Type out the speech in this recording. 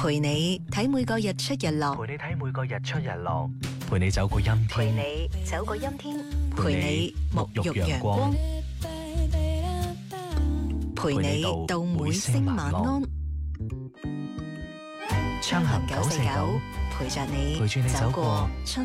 陪你睇每個日出日落， 陪你睇每個日出日落，陪你走過陰天， 陪你走過陰天，陪你沐浴陽光，陪你到每聲晚安。窗行949，陪着你走過春